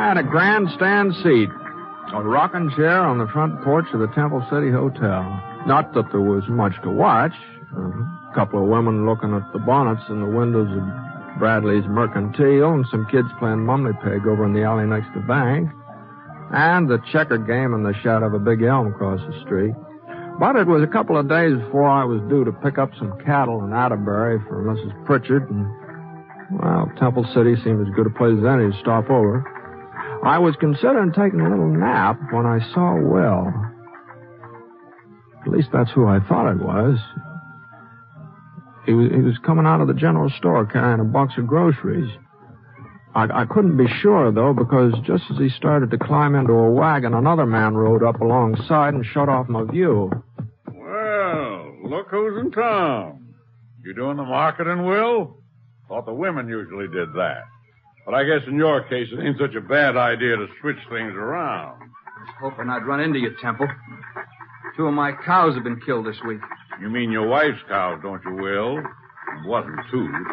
I had a grandstand seat, a rocking chair on the front porch of the Temple City Hotel. Not that there was much to watch. A couple of women looking at the bonnets in the windows of Bradley's Mercantile and some kids playing mummy peg over in the alley next to the bank. And the checker game in the shadow of a big elm across the street. But it was a couple of days before I was due to pick up some cattle in Atterbury for Mrs. Pritchard, and, well, Temple City seemed as good a place as any to stop over. I was considering taking a little nap when I saw Will. At least that's who I thought it was. He was coming out of the general store carrying a box of groceries. I couldn't be sure, though, because just as he started to climb into a wagon, another man rode up alongside and shut off my view. Well, look who's in town. You doing the marketing, Will? Thought the women usually did that. But I guess in your case, it ain't such a bad idea to switch things around. I was hoping I'd run into you, Temple. 2 of my cows have been killed this week. You mean your wife's cows, don't you, Will? It wasn't 2.